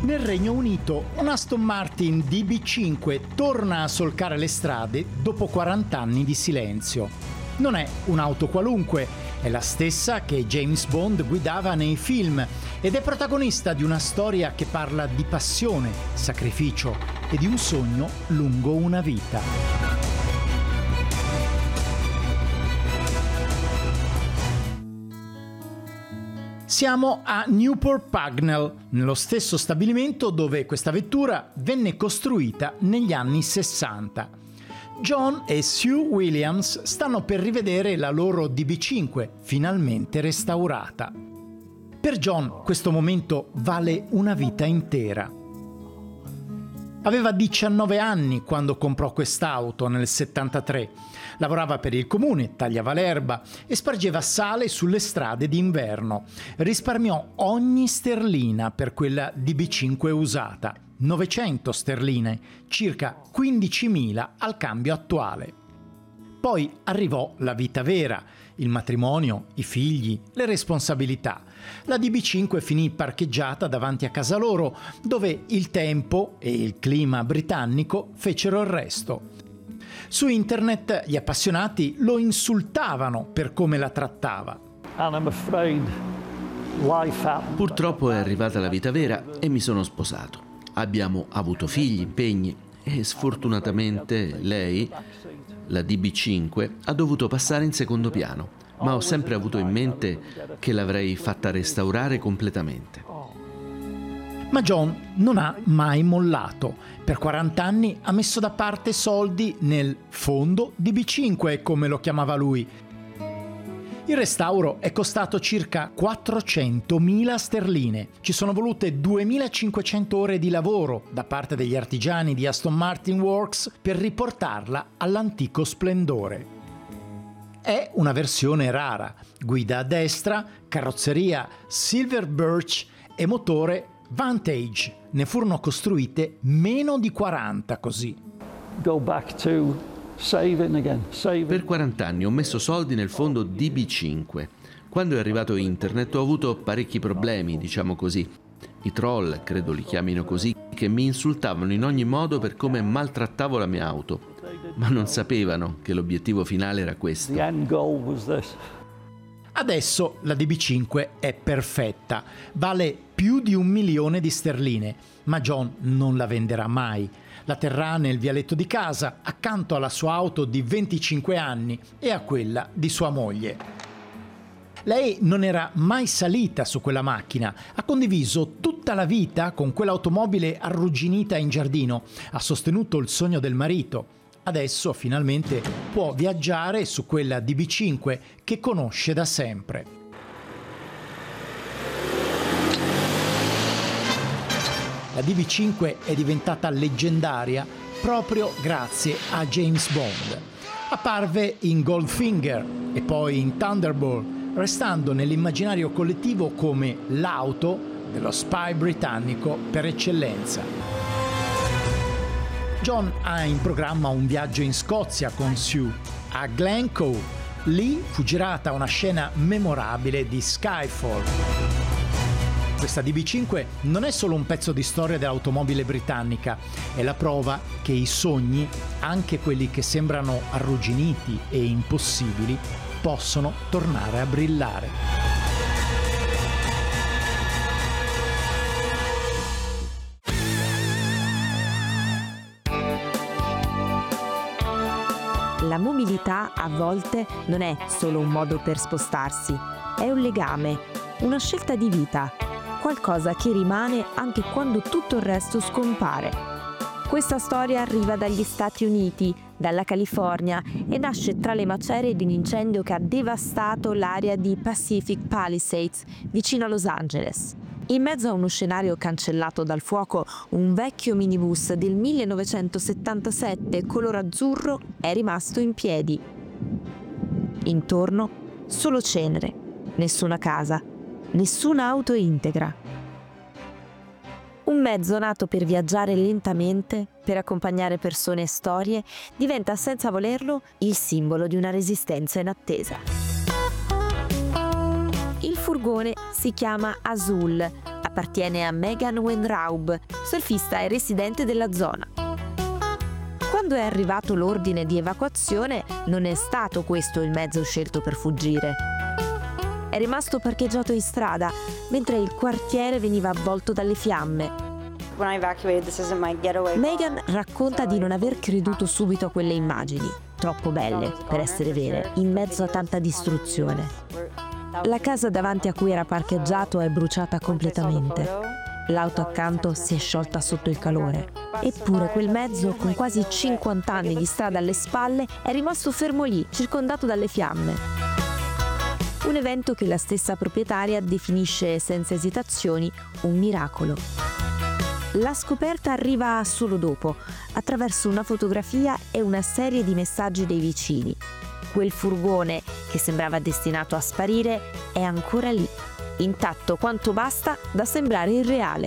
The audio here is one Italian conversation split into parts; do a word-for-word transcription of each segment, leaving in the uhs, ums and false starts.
Nel Regno Unito un Aston Martin D B cinque torna a solcare le strade dopo quaranta anni di silenzio. Non è un'auto qualunque, è la stessa che James Bond guidava nei film ed è protagonista di una storia che parla di passione, sacrificio e di un sogno lungo una vita. Siamo a Newport Pagnell, nello stesso stabilimento dove questa vettura venne costruita negli anni sessanta. John e Sue Williams stanno per rivedere la loro D B cinque, finalmente restaurata. Per John questo momento vale una vita intera. Aveva diciannove anni quando comprò quest'auto nel settantatré. Lavorava per il comune, tagliava l'erba e spargeva sale sulle strade d'inverno. Risparmiò ogni sterlina per quella D B cinque usata, novecento sterline, circa quindicimila al cambio attuale. Poi arrivò la vita vera, il matrimonio, i figli, le responsabilità. La D B cinque finì parcheggiata davanti a casa loro, dove il tempo e il clima britannico fecero il resto. Su internet gli appassionati lo insultavano per come la trattava. Purtroppo è arrivata la vita vera e mi sono sposato. Abbiamo avuto figli, impegni e sfortunatamente lei, la D B cinque, ha dovuto passare in secondo piano, ma ho sempre avuto in mente che l'avrei fatta restaurare completamente. Ma John non ha mai mollato. Per quaranta anni ha messo da parte soldi nel fondo D B cinque, come lo chiamava lui. Il restauro è costato circa quattrocentomila sterline. Ci sono volute duemilacinquecento ore di lavoro da parte degli artigiani di Aston Martin Works per riportarla all'antico splendore. È una versione rara, guida a destra, carrozzeria Silver Birch e motore Vantage. Ne furono costruite meno di quaranta così. Go back to saving again. Saving. Per quaranta anni ho messo soldi nel fondo D B cinque. Quando è arrivato internet ho avuto parecchi problemi, diciamo così. I troll, credo li chiamino così, che mi insultavano in ogni modo per come maltrattavo la mia auto. Ma non sapevano che l'obiettivo finale era questo. The end goal was this. Adesso la D B cinque è perfetta, vale più di un milione di sterline, ma John non la venderà mai. La terrà nel vialetto di casa, accanto alla sua auto di venticinque anni e a quella di sua moglie. Lei non era mai salita su quella macchina, ha condiviso tutta la vita con quell'automobile arrugginita in giardino, ha sostenuto il sogno del marito. Adesso finalmente può viaggiare su quella D B cinque che conosce da sempre. La D B cinque è diventata leggendaria proprio grazie a James Bond. Apparve in Goldfinger e poi in Thunderball, restando nell'immaginario collettivo come l'auto dello spy britannico per eccellenza. John ha in programma un viaggio in Scozia con Sue, a Glencoe. Lì fu girata una scena memorabile di Skyfall. Questa D B cinque non è solo un pezzo di storia dell'automobile britannica, è la prova che i sogni, anche quelli che sembrano arrugginiti e impossibili, possono tornare a brillare. La mobilità a volte non è solo un modo per spostarsi, è un legame, una scelta di vita, qualcosa che rimane anche quando tutto il resto scompare. Questa storia arriva dagli Stati Uniti, dalla California, e nasce tra le macerie di un incendio che ha devastato l'area di Pacific Palisades, vicino a Los Angeles. In mezzo a uno scenario cancellato dal fuoco, un vecchio minibus del millenovecentosettantasette color azzurro è rimasto in piedi. Intorno solo cenere, nessuna casa, nessuna auto integra. Un mezzo nato per viaggiare lentamente, per accompagnare persone e storie, diventa senza volerlo il simbolo di una resistenza in attesa. Il furgone si chiama Azul, appartiene a Megan Wenraub, surfista e residente della zona. Quando è arrivato l'ordine di evacuazione, non è stato questo il mezzo scelto per fuggire. È rimasto parcheggiato in strada, mentre il quartiere veniva avvolto dalle fiamme. Megan racconta di non aver creduto subito a quelle immagini, troppo belle per essere vere, in mezzo a tanta distruzione. La casa davanti a cui era parcheggiato è bruciata completamente. L'auto accanto si è sciolta sotto il calore. Eppure quel mezzo, con quasi cinquanta anni di strada alle spalle, è rimasto fermo lì, circondato dalle fiamme. Un evento che la stessa proprietaria definisce senza esitazioni un miracolo. La scoperta arriva solo dopo, attraverso una fotografia e una serie di messaggi dei vicini. Quel furgone, che sembrava destinato a sparire, è ancora lì, intatto quanto basta da sembrare irreale.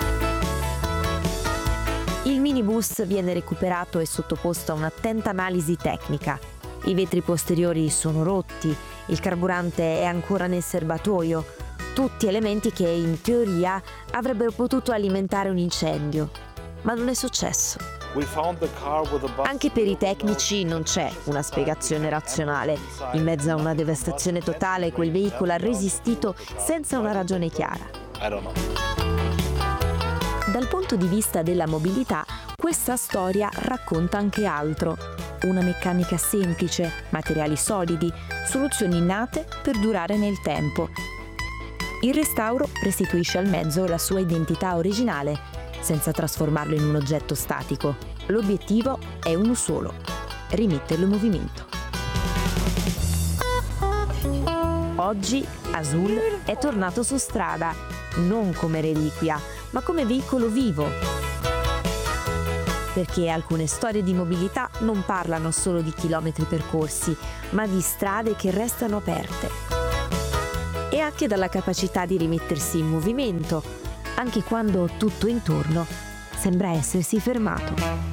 Il minibus viene recuperato e sottoposto a un'attenta analisi tecnica. I vetri posteriori sono rotti, il carburante è ancora nel serbatoio, tutti elementi che in teoria avrebbero potuto alimentare un incendio, ma non è successo. Anche per i tecnici non c'è una spiegazione razionale. In mezzo a una devastazione totale, quel veicolo ha resistito senza una ragione chiara. Dal punto di vista della mobilità, questa storia racconta anche altro. Una meccanica semplice, materiali solidi, soluzioni nate per durare nel tempo. Il restauro restituisce al mezzo la sua identità originale, senza trasformarlo in un oggetto statico. L'obiettivo è uno solo: rimetterlo in movimento. Oggi Azul è tornato su strada, non come reliquia, ma come veicolo vivo. Perché alcune storie di mobilità non parlano solo di chilometri percorsi, ma di strade che restano aperte. E anche dalla capacità di rimettersi in movimento, anche quando tutto intorno sembra essersi fermato.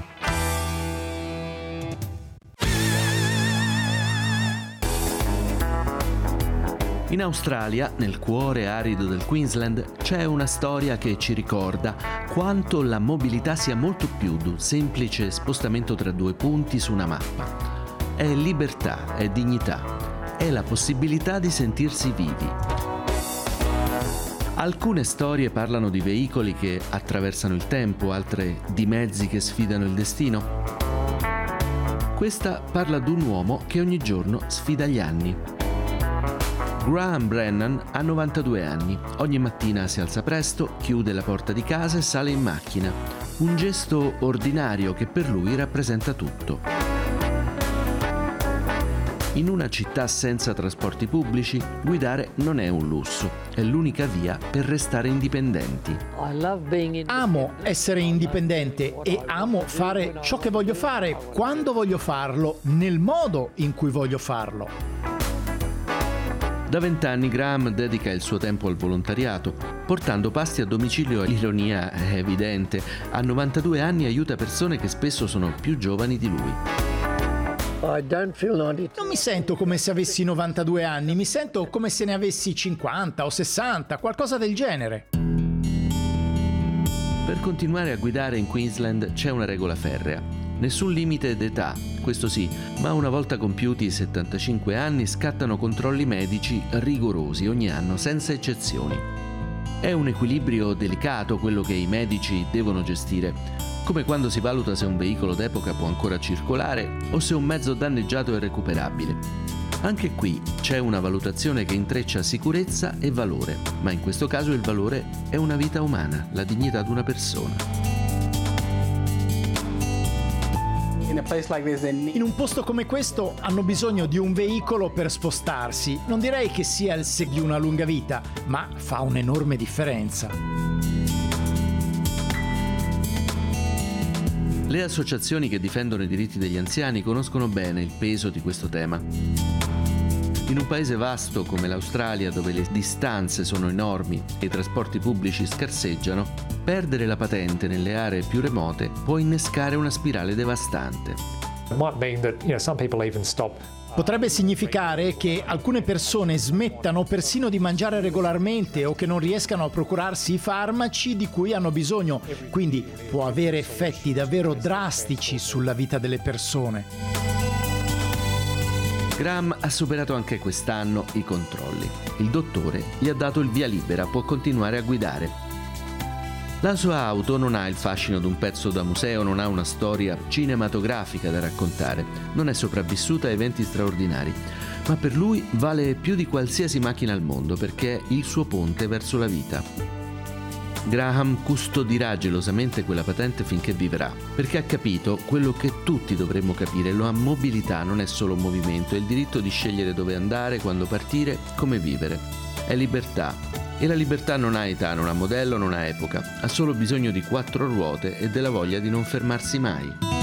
In Australia, nel cuore arido del Queensland, c'è una storia che ci ricorda quanto la mobilità sia molto più di un semplice spostamento tra due punti su una mappa. È libertà, è dignità, è la possibilità di sentirsi vivi. Alcune storie parlano di veicoli che attraversano il tempo, altre di mezzi che sfidano il destino. Questa parla di un uomo che ogni giorno sfida gli anni. Graham Brennan ha novantadue anni. Ogni mattina si alza presto, chiude la porta di casa e sale in macchina. Un gesto ordinario che per lui rappresenta tutto. In una città senza trasporti pubblici, guidare non è un lusso, è l'unica via per restare indipendenti. Amo essere indipendente e amo fare ciò che voglio fare, quando voglio farlo, nel modo in cui voglio farlo. Da vent'anni Graham dedica il suo tempo al volontariato, portando pasti a domicilio. L'ironia è evidente, a novantadue anni aiuta persone che spesso sono più giovani di lui. Non mi sento come se avessi novantadue anni, mi sento come se ne avessi cinquanta o sessanta, qualcosa del genere. Per continuare a guidare in Queensland c'è una regola ferrea: nessun limite d'età, questo sì, ma una volta compiuti i settantacinque anni scattano controlli medici rigorosi ogni anno, senza eccezioni. È un equilibrio delicato quello che i medici devono gestire, come quando si valuta se un veicolo d'epoca può ancora circolare o se un mezzo danneggiato è recuperabile. Anche qui c'è una valutazione che intreccia sicurezza e valore, ma in questo caso il valore è una vita umana, la dignità di una persona. In un posto come questo hanno bisogno di un veicolo per spostarsi. Non direi che sia il segno di una lunga vita, ma fa un'enorme differenza. Le associazioni che difendono i diritti degli anziani conoscono bene il peso di questo tema. In un paese vasto come l'Australia, dove le distanze sono enormi e i trasporti pubblici scarseggiano, perdere la patente nelle aree più remote può innescare una spirale devastante. Potrebbe significare che alcune persone smettano persino di mangiare regolarmente o che non riescano a procurarsi i farmaci di cui hanno bisogno, quindi può avere effetti davvero drastici sulla vita delle persone. Graham ha superato anche quest'anno i controlli. Il dottore gli ha dato il via libera, può continuare a guidare. La sua auto non ha il fascino di un pezzo da museo, non ha una storia cinematografica da raccontare, non è sopravvissuta a eventi straordinari, ma per lui vale più di qualsiasi macchina al mondo perché è il suo ponte verso la vita. Graham custodirà gelosamente quella patente finché vivrà, perché ha capito quello che tutti dovremmo capire: la mobilità non è solo movimento, è il diritto di scegliere dove andare, quando partire, come vivere. È libertà. E la libertà non ha età, non ha modello, non ha epoca, ha solo bisogno di quattro ruote e della voglia di non fermarsi mai.